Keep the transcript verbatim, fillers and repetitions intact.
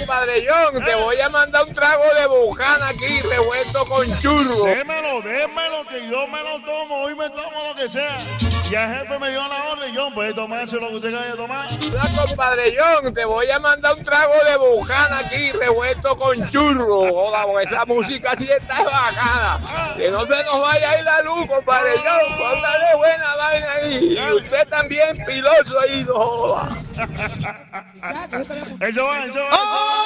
compadre John, te voy a mandar un trago de Bucana aquí, revuelto con churro. Démelo, démelo, que yo me lo tomo, hoy me tomo lo que sea. Ya el jefe me dio la orden, John, puede tomarse lo que usted vaya a tomar. Hola, compadre John, te voy a mandar un trago de Bucana aquí, revuelto con churro. Hola, porque esa música sí está bacana. Que no se nos vaya a ir la luz, compadre John. Póngale buena vaina ahí. Y usted también, piloso ahí, no joda. Eso va, eso va.